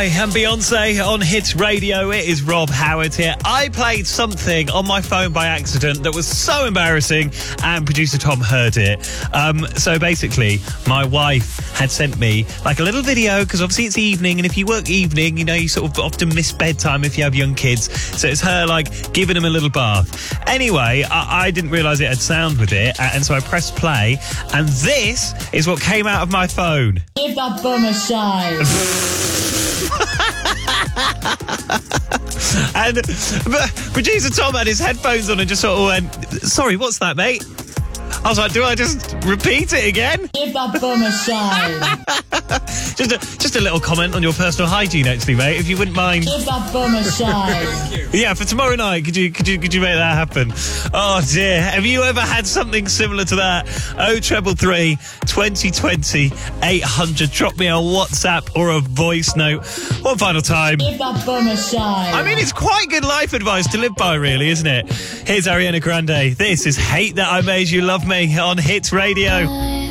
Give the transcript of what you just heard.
Shy and Beyonce on Hits Radio. It is Rob Howard here. I played something on my phone by accident that was so embarrassing, and producer Tom heard it. So basically, my wife had sent me like a little video, because obviously it's evening, and if you work evening, you know, you sort of often miss bedtime if you have young kids. So it's her like giving them a little bath. Anyway, I didn't realise it had sound with it, and so I pressed play, and this is what came out of my phone. Give that bum a shine. And producer Tom had his headphones on and just sort of went, "Sorry, what's that, mate?" I was like, do I just repeat it again? Give that bum a shine. Just a little comment on your personal hygiene, actually, mate, if you wouldn't mind. Give that bum a shine. Yeah, for tomorrow night, could you make that happen? Oh dear, have you ever had something similar to that? 0333 2020 800. Drop me a WhatsApp or a voice note. One final time. Give that bum a shine. I mean, it's quite good life advice to live by, really, isn't it? Here's Ariana Grande. This is Hate That I Made You Love Me on Hits Radio.